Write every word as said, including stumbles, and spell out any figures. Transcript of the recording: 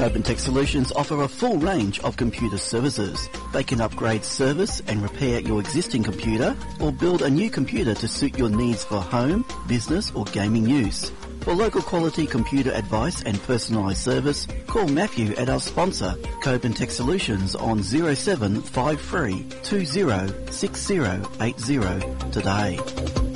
Copen Tech Solutions offer a full range of computer services. They can upgrade, service and repair your existing computer or build a new computer to suit your needs for home, business or gaming use. For local quality computer advice and personalised service, call Matthew at our sponsor, Copen Tech Solutions on zero seven five three two zero six zero eight zero today.